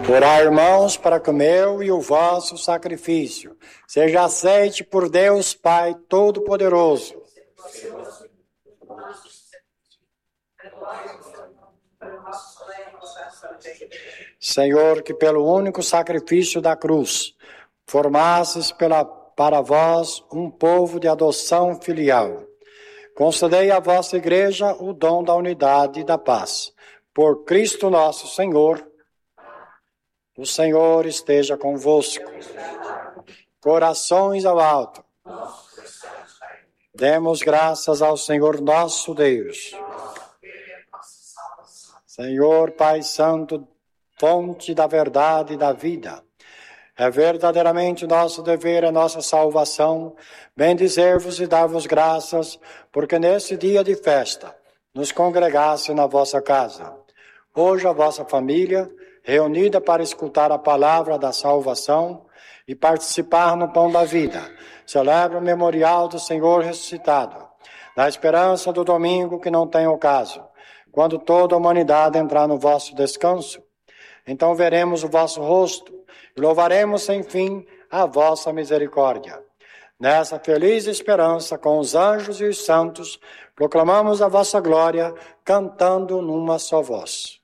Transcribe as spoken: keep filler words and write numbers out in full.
Orai, irmãos, para que o meu e o vosso sacrifício seja aceite por Deus Pai Todo-Poderoso. Senhor, que pelo único sacrifício da cruz formasses pela, para vós um povo de adoção filial, concedei à vossa Igreja o dom da unidade e da paz. Por Cristo nosso Senhor. O Senhor esteja convosco. Corações ao alto. Demos graças ao Senhor nosso Deus. Senhor Pai Santo, fonte da verdade e da vida, é verdadeiramente nosso dever, a nossa salvação, bendizer-vos e dar-vos graças, porque nesse dia de festa nos congregasse na vossa casa. Hoje a vossa família, reunida para escutar a palavra da salvação e participar no pão da vida, celebra o memorial do Senhor ressuscitado, na esperança do domingo que não tem ocaso, quando toda a humanidade entrar no vosso descanso. Então veremos o vosso rosto e louvaremos sem fim a vossa misericórdia. Nessa feliz esperança, com os anjos e os santos, proclamamos a vossa glória, cantando numa só voz.